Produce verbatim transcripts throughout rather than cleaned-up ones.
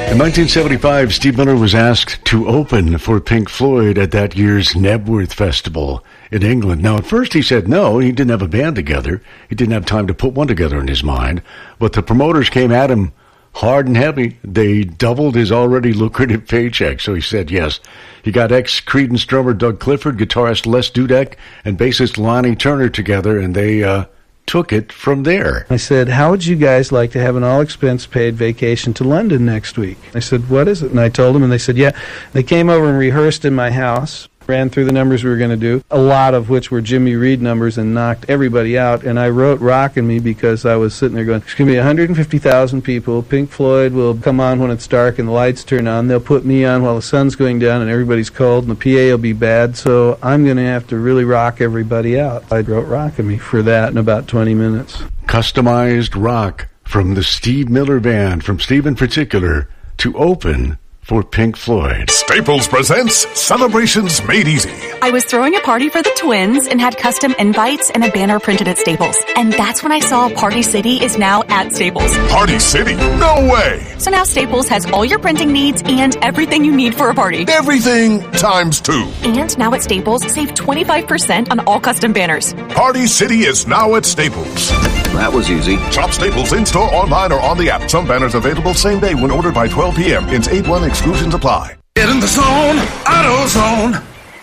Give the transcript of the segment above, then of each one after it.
In nineteen seventy-five, Steve Miller was asked to open for Pink Floyd at that year's Knebworth Festival in England. Now, at first he said no, he didn't have a band together. He didn't have time to put one together in his mind. But the promoters came at him hard and heavy. They doubled his already lucrative paycheck, so he said yes. He got ex-Creedence drummer Doug Clifford, guitarist Les Dudek, and bassist Lonnie Turner together, and they uh, took it from there. I said, how would you guys like to have an all-expense-paid vacation to London next week? I said, what is it? And I told them, and they said, yeah. They came over and rehearsed in my house, ran through the numbers we were going to do, a lot of which were Jimmy Reed numbers, and knocked everybody out. And I wrote Rockin' Me because I was sitting there going, there's going to be one hundred fifty thousand people. Pink Floyd will come on when it's dark and the lights turn on. They'll put me on while the sun's going down and everybody's cold and the P A will be bad. So I'm going to have to really rock everybody out. I wrote Rockin' Me for that in about twenty minutes. Customized rock from the Steve Miller Band, from Steve in particular, to open for Pink Floyd. Staples presents Celebrations Made Easy. I was throwing a party for the twins and had custom invites and a banner printed at Staples. And that's when I saw Party City is now at Staples. Party City? No way! So now Staples has all your printing needs and everything you need for a party. Everything times two. And now at Staples, save twenty-five percent on all custom banners. Party City is now at Staples. That was easy. Shop Staples in-store, online, or on the app. Some banners available same day when ordered by twelve p.m. Ins eight one exclusions apply. Get in the zone, AutoZone.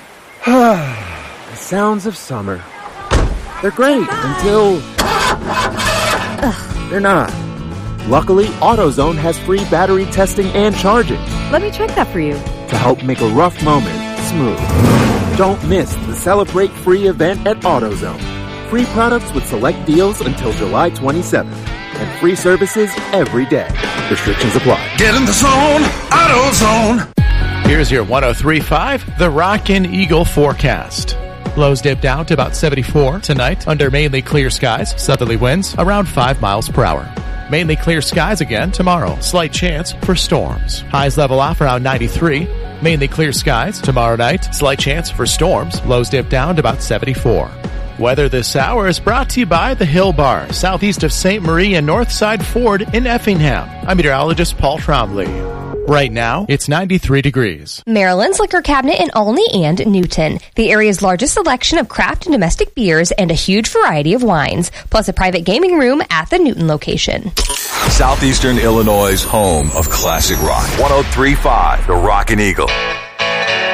The sounds of summer. They're great until they're not. Luckily, AutoZone has free battery testing and charging. Let me check that for you. To help make a rough moment smooth. Don't miss the Celebrate Free event at AutoZone. Free products with select deals until July twenty-seventh. And free services every day. Restrictions apply. Get in the zone, AutoZone. Here's your one oh three point five, the Rockin' Eagle forecast. Lows dip down to about seventy-four tonight under mainly clear skies. Southerly winds around five miles per hour. Mainly clear skies again tomorrow. Slight chance for storms. Highs level off around ninety-three. Mainly clear skies tomorrow night. Slight chance for storms. Lows dip down to about seventy-four. Weather this hour is brought to you by the Hill Bar, southeast of Saint Marie and Northside Ford in Effingham. I'm meteorologist Paul Trombley. Right now, it's ninety-three degrees. Maryland's Liquor Cabinet in Olney and Newton. The area's largest selection of craft and domestic beers and a huge variety of wines, plus a private gaming room at the Newton location. Southeastern Illinois' home of classic rock. one oh three point five, the Rockin' Eagle.